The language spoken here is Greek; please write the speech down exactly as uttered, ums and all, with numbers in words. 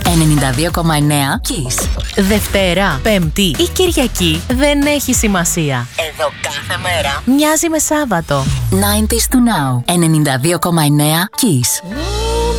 ενενήντα δύο κόμμα εννέα Kiss. Δευτέρα, Πέμπτη ή Κυριακή δεν έχει σημασία. Εδώ κάθε μέρα μοιάζει με Σάββατο. ενενήντα to now. ενενήντα δύο κόμμα εννέα Kiss.